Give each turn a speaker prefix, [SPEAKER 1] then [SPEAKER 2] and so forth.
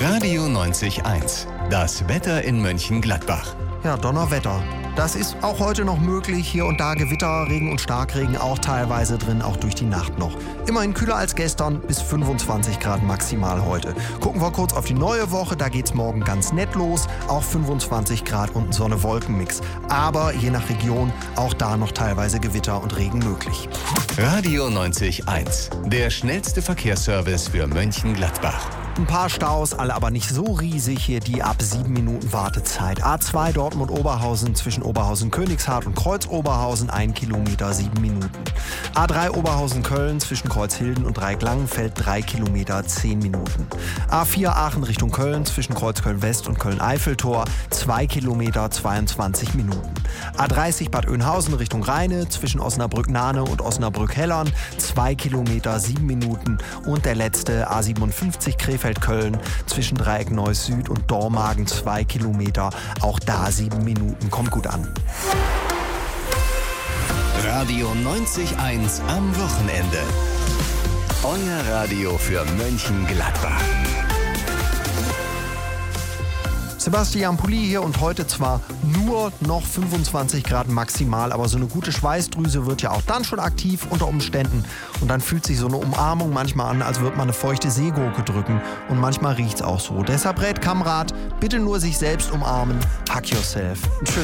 [SPEAKER 1] Radio 90.1. Das Wetter in Mönchengladbach.
[SPEAKER 2] Ja, Donnerwetter. Das ist auch heute noch möglich. Hier und da Gewitter, Regen und Starkregen auch teilweise drin, auch durch die Nacht noch. Immerhin kühler als gestern, bis 25 Grad maximal heute. Gucken wir kurz auf die neue Woche, da geht's morgen ganz nett los. Auch 25 Grad und ein Sonne-Wolken-Mix. Aber je nach Region auch da noch teilweise Gewitter und Regen möglich.
[SPEAKER 1] Radio 90.1. Der schnellste Verkehrsservice für Mönchengladbach.
[SPEAKER 2] Ein paar Staus, alle aber nicht so riesig. Hier die ab 7 Minuten Wartezeit. A2 Dortmund-Oberhausen zwischen Oberhausen-Königshardt und Kreuz-Oberhausen 1 Kilometer 7 Minuten. A3 Oberhausen-Köln zwischen Kreuzhilden und Dreieck-Langenfeld 3 Kilometer 10 Minuten. A4 Aachen Richtung Köln zwischen Kreuzköln-West und Köln-Eiffeltor 2 Kilometer 22 Minuten. A30 Bad Oeynhausen Richtung Rheine zwischen Osnabrück-Nahne und Osnabrück-Hellern 2 Kilometer 7 Minuten. Und der letzte A57 Krefeld-Köln zwischen Dreieck Neuss Süd und Dormagen 2 Kilometer, auch da 7 Minuten. Kommt gut an.
[SPEAKER 1] Radio 90.1 am Wochenende. Euer Radio für Mönchengladbach.
[SPEAKER 2] Sebastian Pulli hier und heute zwar nur noch 25 Grad maximal, aber so eine gute Schweißdrüse wird ja auch dann schon aktiv unter Umständen. Und dann fühlt sich so eine Umarmung manchmal an, als würde man eine feuchte Seegurke drücken. Und manchmal riecht's auch so. Deshalb rät Kamrat, bitte nur sich selbst umarmen. Hug yourself. Tschüss.